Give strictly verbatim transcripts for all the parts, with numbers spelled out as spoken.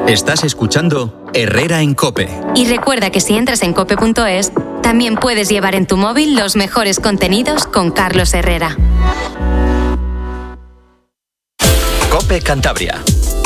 Estás escuchando Herrera en COPE. Y recuerda que si entras en cope punto es, también puedes llevar en tu móvil los mejores contenidos con Carlos Herrera. COPE Cantabria.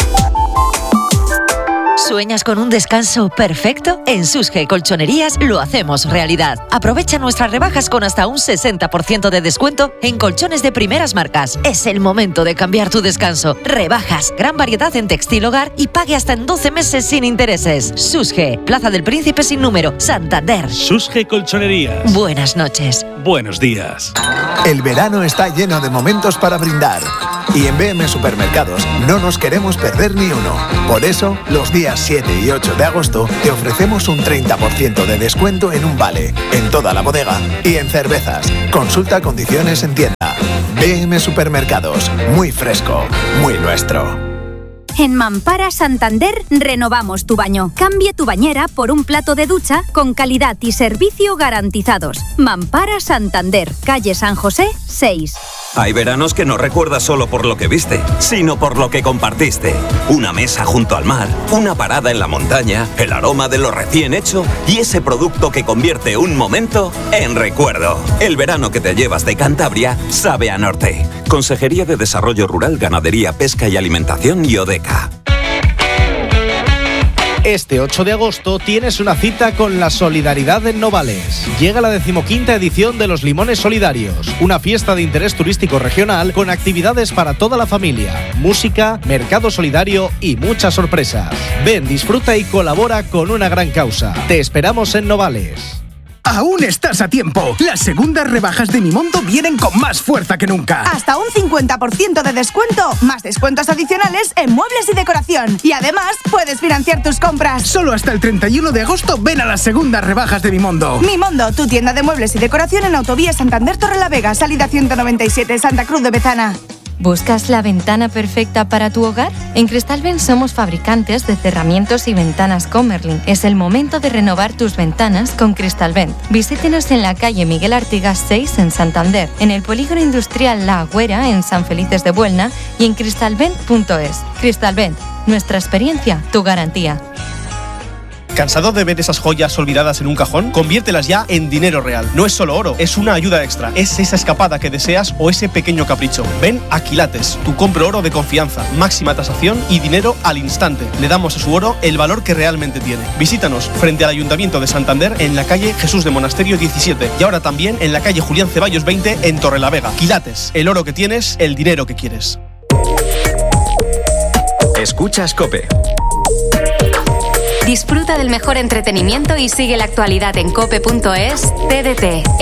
¿Sueñas con un descanso perfecto? En Susge Colchonerías lo hacemos realidad. Aprovecha nuestras rebajas con hasta un sesenta por ciento de descuento en colchones de primeras marcas. Es el momento de cambiar tu descanso. Rebajas, gran variedad en textil hogar y pague hasta en doce meses sin intereses. Susge, Plaza del Príncipe sin número, Santander. Susge Colchonerías. Buenas noches. Buenos días. El verano está lleno de momentos para brindar. Y en B M Supermercados no nos queremos perder ni uno. Por eso, los días siete y ocho de agosto te ofrecemos un treinta por ciento de descuento en un vale, en toda la bodega y en cervezas. Consulta condiciones en tienda. B M Supermercados, muy fresco, muy nuestro. En Mampara Santander renovamos tu baño. Cambia tu bañera por un plato de ducha con calidad y servicio garantizados. Mampara Santander, calle San José, seis. Hay veranos que no recuerdas solo por lo que viste, sino por lo que compartiste. Una mesa junto al mar, una parada en la montaña, el aroma de lo recién hecho y ese producto que convierte un momento en recuerdo. El verano que te llevas de Cantabria sabe a norte. Consejería de Desarrollo Rural, Ganadería, Pesca y Alimentación y ODECA. Este ocho de agosto tienes una cita con la solidaridad en Novales. Llega la decimoquinta edición de los Limones Solidarios, una fiesta de interés turístico regional con actividades para toda la familia, música, mercado solidario y muchas sorpresas. Ven, disfruta y colabora con una gran causa. Te esperamos en Novales. Aún estás a tiempo. Las segundas rebajas de Mimondo vienen con más fuerza que nunca. Hasta un cincuenta por ciento de descuento, más descuentos adicionales en muebles y decoración. Y además, puedes financiar tus compras. Solo hasta el treinta y uno de agosto ven a las segundas rebajas de Mimondo. Mimondo, tu tienda de muebles y decoración en Autovía Santander Torrelavega, salida ciento noventa y siete, Santa Cruz de Bezana. ¿Buscas la ventana perfecta para tu hogar? En Cristalvent somos fabricantes de cerramientos y ventanas Comerlin. Es el momento de renovar tus ventanas con Cristalvent. Visítenos en la calle Miguel Artigas seis en Santander, en el polígono industrial La Agüera en San Felices de Buelna y en cristalvent punto es. Cristalvent, nuestra experiencia, tu garantía. ¿Cansado de ver esas joyas olvidadas en un cajón? Conviértelas ya en dinero real. No es solo oro, es una ayuda extra. Es esa escapada que deseas o ese pequeño capricho. Ven a Quilates, tu compro oro de confianza, máxima tasación y dinero al instante. Le damos a su oro el valor que realmente tiene. Visítanos frente al Ayuntamiento de Santander en la calle Jesús de Monasterio diecisiete y ahora también en la calle Julián Ceballos veinte en Torrelavega. Quilates, el oro que tienes, el dinero que quieres. Escuchas COPE. Disfruta del mejor entretenimiento y sigue la actualidad en cope punto es. T D T.